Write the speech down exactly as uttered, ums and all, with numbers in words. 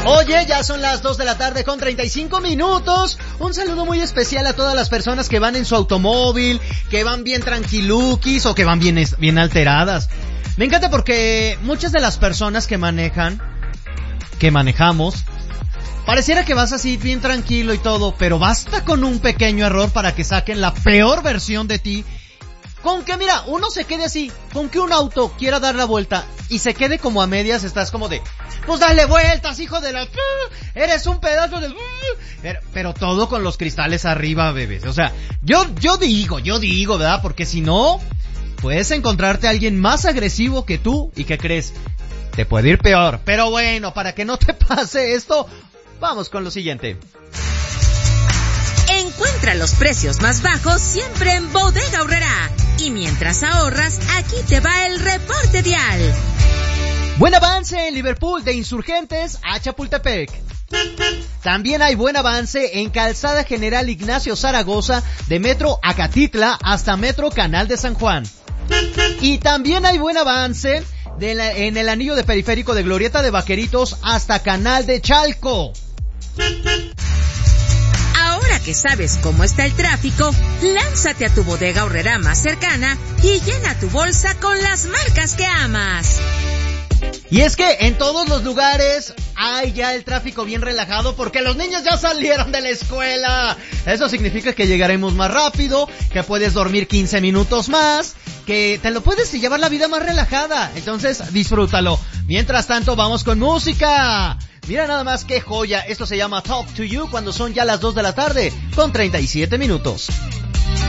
Oye, ya son las dos de la tarde con treinta y cinco minutos. Un saludo muy especial a todas las personas que van en su automóvil, que van bien tranquiluquis o que van bien, bien alteradas. Me encanta porque muchas de las personas que manejan, que manejamos, pareciera que vas así bien tranquilo y todo, pero basta con un pequeño error para que saquen la peor versión de ti. Con que, mira, uno se quede así, con que un auto quiera dar la vuelta y se quede como a medias, estás como de, pues dale vueltas, hijo de la... Eres un pedazo de... Pero, pero todo con los cristales arriba, bebés. O sea, yo, yo digo, yo digo, ¿verdad? Porque si no, puedes encontrarte a alguien más agresivo que tú y que crees, te puede ir peor. Pero bueno, para que no te pase esto, vamos con lo siguiente. Encuentra los precios más bajos siempre en Bodega Aurrerá. Y mientras ahorras, aquí te va el reporte vial. Buen avance en Liverpool de Insurgentes a Chapultepec. También hay buen avance en Calzada General Ignacio Zaragoza de Metro Acatitla hasta Metro Canal de San Juan. Y también hay buen avance de la, en el anillo de periférico de Glorieta de Vaqueritos hasta Canal de Chalco. Ahora que sabes cómo está el tráfico, lánzate a tu Bodega Aurrerá más cercana y llena tu bolsa con las marcas que amas. Y es que en todos los lugares hay ya el tráfico bien relajado porque los niños ya salieron de la escuela. Eso significa que llegaremos más rápido, que puedes dormir quince minutos más, que te lo puedes llevar la vida más relajada. Entonces, disfrútalo. Mientras tanto, vamos con música. Mira nada más qué joya. Esto se llama Talk to You cuando son ya las dos de la tarde con treinta y siete minutos.